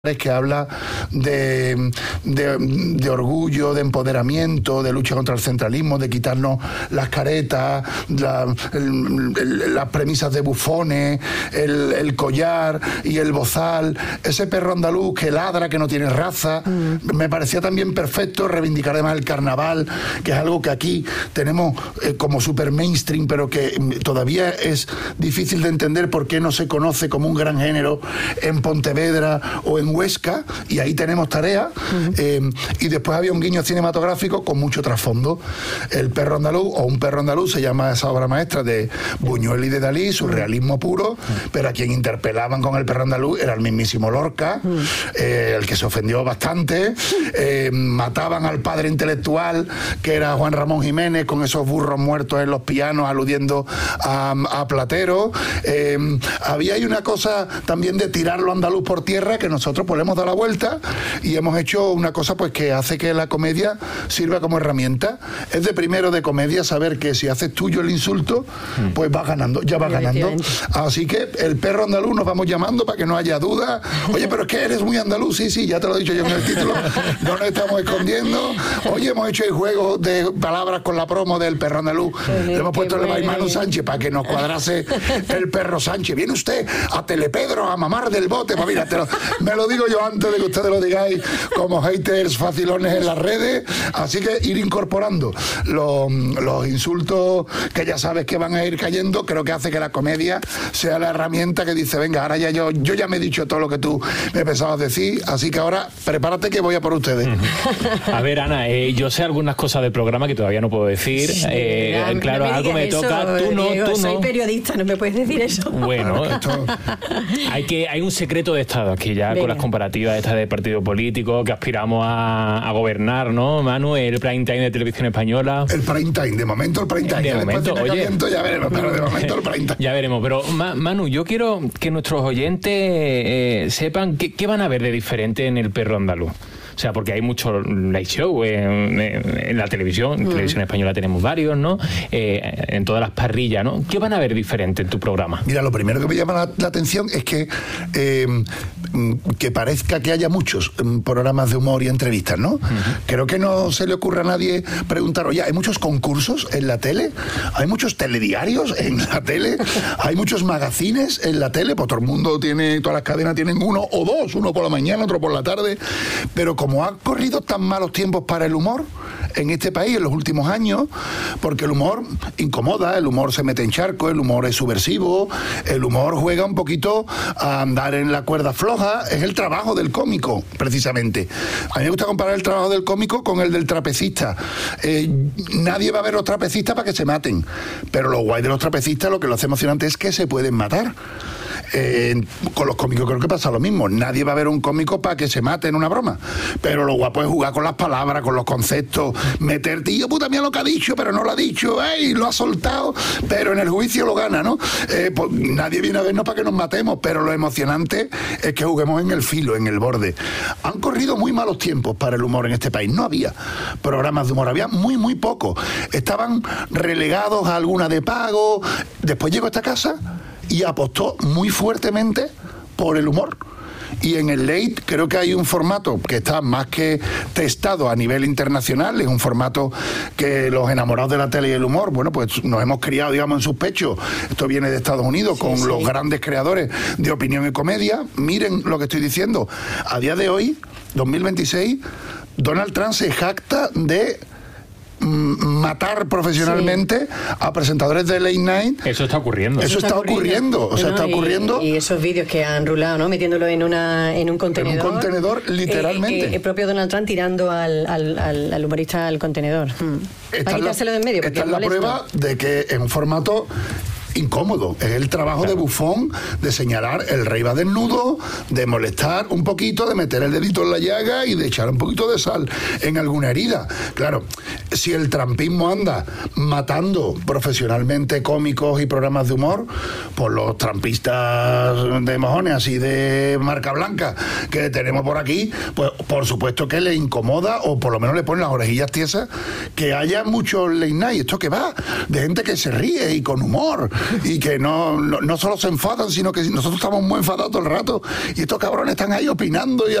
que habla de orgullo, de empoderamiento, de lucha contra el centralismo, de quitarnos las caretas, las premisas de bufones, el collar y el bozal, ese perro andaluz que ladra, que no tiene raza. Me parecía también perfecto reivindicar además el carnaval, que es algo que aquí tenemos como super mainstream, pero que todavía es difícil de entender por qué no se conoce como un gran género en Pontevedra o en Huesca, y ahí tenemos tarea. Y después había un guiño cinematográfico con mucho trasfondo. El perro andaluz, o Un perro andaluz, se llama esa obra maestra de Buñuel y de Dalí, surrealismo puro, pero a quien interpelaban con el perro andaluz era el mismísimo Lorca, el que se ofendió bastante. Mataban al padre intelectual, que era Juan Ramón Jiménez, con esos burros muertos en los pianos, aludiendo a Platero. Había ahí una cosa también de tirar lo andaluz por tierra, que nosotros pues le hemos dado la vuelta y hemos hecho una cosa pues que hace que la comedia sirva como herramienta. Es de primero de comedia saber que si haces tuyo el insulto, pues vas ganando, ya vas ganando. Así que el perro andaluz nos vamos llamando para que no haya duda. Oye, pero es que eres muy andaluz. Sí, ya te lo he dicho yo en el título. No nos estamos escondiendo. Oye, hemos hecho el juego de palabras con la promo del perro andaluz. Le hemos puesto el Manu Sánchez para que nos cuadrase el perro Sánchez. Viene usted a Telepedro a mamar del bote. Pues mira, me lo digo yo antes de que ustedes lo digáis como haters facilones en las redes. Así que ir incorporando los insultos que ya sabes que van a ir cayendo, creo que hace que la comedia sea la herramienta que dice, venga, ahora ya yo ya me he dicho todo lo que tú me pensabas decir, así que ahora prepárate que voy a por ustedes. A ver, Ana, yo sé algunas cosas del programa que todavía no puedo decir. Sí, claro, no algo me eso, toca, tú no, Diego, tú no. Soy periodista, no me puedes decir eso. Bueno, hay un secreto de Estado aquí ya. Venga. Con las comparativas estas de partido político, que aspiramos a gobernar, ¿no, Manu? El prime time de Televisión Española. El prime time, de momento el prime time. De momento, oye, caliento, ya veremos, pero de momento el prime time. Ya veremos, pero Manu, yo quiero que nuestros oyentes sepan qué van a ver de diferente en El perro andaluz. O sea, porque hay muchos live show en la televisión. En Televisión Española tenemos varios, ¿no? En todas las parrillas, ¿no? ¿Qué van a ver diferente en tu programa? Mira, lo primero que me llama la atención es que parezca que haya muchos programas de humor y entrevistas, ¿no? Creo que no se le ocurre a nadie preguntar, oye, ¿hay muchos concursos en la tele? ¿Hay muchos telediarios en la tele? ¿Hay muchos magazines en la tele? Pues todo el mundo tiene, todas las cadenas tienen uno o dos, uno por la mañana, otro por la tarde, pero como han corrido tan malos tiempos para el humor en este país en los últimos años, porque el humor incomoda, el humor se mete en charco, el humor es subversivo, el humor juega un poquito a andar en la cuerda floja, es el trabajo del cómico, precisamente. A mí me gusta comparar el trabajo del cómico con el del trapecista. Nadie va a ver los trapecistas para que se maten, pero lo guay de los trapecistas, lo que lo hace emocionante es que se pueden matar. Con los cómicos creo que pasa lo mismo. Nadie va a ver un cómico para que se mate en una broma, pero lo guapo es jugar con las palabras, con los conceptos, meter, tío, puta mía lo que ha dicho, pero no lo ha dicho, lo ha soltado, pero en el juicio lo gana, ¿no? Pues nadie viene a vernos para que nos matemos, pero lo emocionante es que juguemos en el filo, en el borde. Han corrido muy malos tiempos para el humor en este país. No había programas de humor, había muy poco. Estaban relegados a alguna de pago. Después llegó a esta casa y apostó muy fuertemente por el humor. Y en el Late creo que hay un formato que está más que testado a nivel internacional, es un formato que los enamorados de la tele y el humor, bueno, pues nos hemos criado, digamos, en sus pechos. Esto viene de Estados Unidos, con los grandes creadores de opinión y comedia. Miren lo que estoy diciendo. A día de hoy, 2026, Donald Trump se jacta de matar profesionalmente a presentadores de Late Night. Eso está ocurriendo. Eso está ocurriendo. O sea, está ocurriendo. Y esos vídeos que han rulado, ¿no? Metiéndolo en un contenedor. En un contenedor, literalmente. El propio Donald Trump tirando al humorista al contenedor. Para quitárselo de en medio. Esta es la prueba de que en un formato incómodo, es el trabajo de bufón, de señalar el rey va desnudo, de molestar un poquito, de meter el dedito en la llaga y de echar un poquito de sal en alguna herida. Claro, si el trampismo anda matando profesionalmente cómicos y programas de humor, pues los trampistas de mojones así de marca blanca que tenemos por aquí, pues por supuesto que le incomoda, o por lo menos le ponen las orejillas tiesas, que haya mucho late night. Esto que va de gente que se ríe y con humor y que no solo se enfadan, sino que nosotros estamos muy enfadados todo el rato y estos cabrones están ahí opinando y